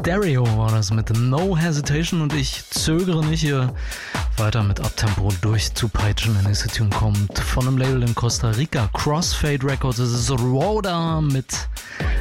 Stereo war das mit No Hesitation und ich zögere nicht, hier weiter mit Abtempo durchzupeitschen. Der nächste Tune kommt von einem Label in Costa Rica, Crossfade Records. Es ist Rhoda mit